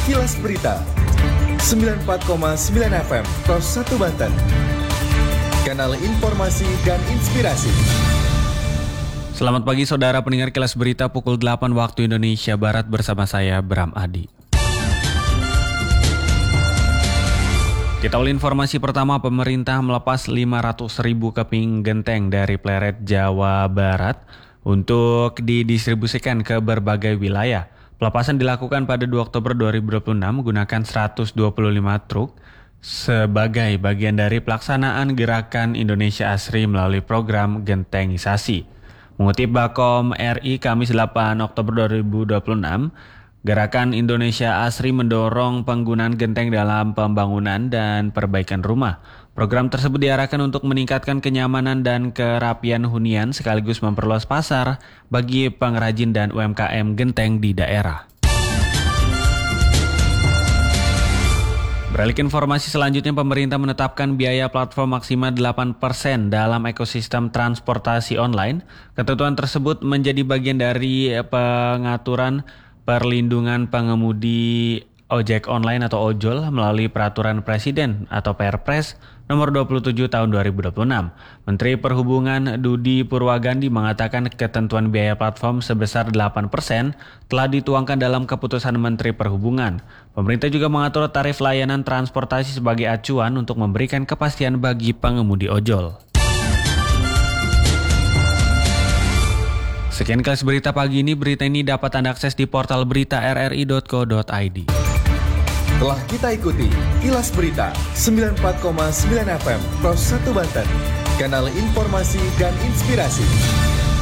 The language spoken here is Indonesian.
Kilas Berita 94,9 FM Pros 1 Banten. Kanal informasi dan inspirasi. Selamat pagi saudara pendengar Kilas Berita pukul 8 waktu Indonesia Barat bersama saya Bram Adi. Kita awali informasi pertama, pemerintah melepas 500.000 keping genteng dari Pleret, Jawa Barat untuk didistribusikan ke berbagai wilayah. Pelepasan dilakukan pada 2 Oktober 2026 menggunakan 125 truk sebagai bagian dari pelaksanaan gerakan Indonesia Asri melalui program gentengisasi. Mengutip Bakom RI Kamis 8 Oktober 2026, gerakan Indonesia Asri mendorong penggunaan genteng dalam pembangunan dan perbaikan rumah. Program tersebut diarahkan untuk meningkatkan kenyamanan dan kerapian hunian sekaligus memperluas pasar bagi pengrajin dan UMKM genteng di daerah. Beralih ke informasi selanjutnya, pemerintah menetapkan biaya platform maksimal 8% dalam ekosistem transportasi online. Ketentuan tersebut menjadi bagian dari pengaturan perlindungan pengemudi ojek online atau ojol melalui Peraturan Presiden atau Perpres nomor 27 tahun 2026. Menteri Perhubungan Dudi Purwagandi mengatakan ketentuan biaya platform sebesar 8% telah dituangkan dalam keputusan Menteri Perhubungan. Pemerintah juga mengatur tarif layanan transportasi sebagai acuan untuk memberikan kepastian bagi pengemudi ojol. Sekian Kilas Berita pagi ini. Berita ini dapat Anda akses di portal berita rri.co.id. Telah kita ikuti Kilas Berita 94,9 FM Pros 1 Banten. Kanal informasi dan inspirasi.